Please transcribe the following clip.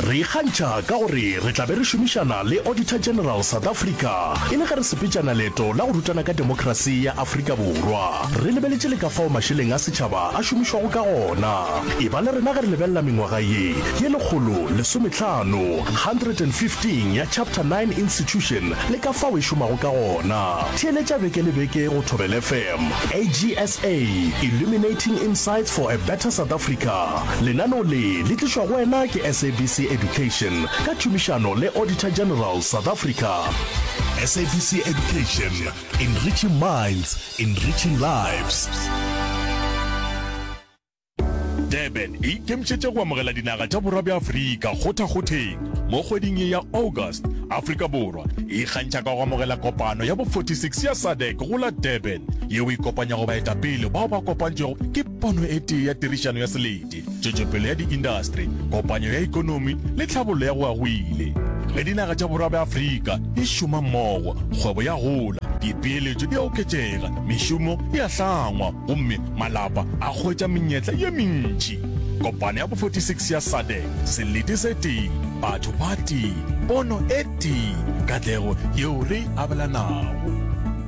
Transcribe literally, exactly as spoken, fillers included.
re ikgantšha ka gore re tla be re šomišana le Auditor General South Africa e le ga re sepetšana leeto la go rutana ka demokrasi ya Afrika Borwa. Re lebeletše le ka fao mašeleng a setšhaba a šomišwago ka gona. E ba le rena ge re lebelela mengwaga ye ye lekgolo lesomehlano one hundred fifteen ya Chapter nine Institution le ka fao e šomago ka gona. Theeletša beke le beke go Thobela F M. A G S A, Illuminating Insights for a Better South Africa. Lenano le le tlišwa go wena ke S A B C Education ka tšhomišano le Auditor General South Africa. S A B C Education, enriching minds, enriching lives. Durban e ikemišetše go amogela dinaga tša borwa bja Afrika kgothakgotheng mo kgweding ye ya August. Afrika Borwa e kgantšha ka go amogela kopano ya bo forty-six ya S A D C go la Durban yeo e kopanya go baetapele bao ba kopantšego ke pono e tee ya tirišano ya selete, tšwetšopele ya di-industry, kopanyo ya ekonomi le tlhabollo ya go agwile. Ge dinaga tša borwa bja Afrika e šoma mmogo, kgwebo ya gola, dipeeletšo di a oketšega, mešomo e a hlangwa gomme malapa a hwetša menyetla ye mentši. Kopano ya bo forty-six ya S A D C, selete se tee, batho ba tee, pono e tee, katlego yeo re abelanago.